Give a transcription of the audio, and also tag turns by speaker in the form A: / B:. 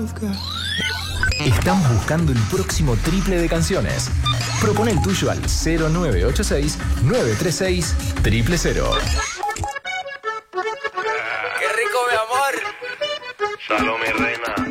A: Estamos buscando el próximo triple de canciones. Propone el tuyo al 0986-936-000.
B: ¡Qué rico, mi amor!
C: Salud, mi reina.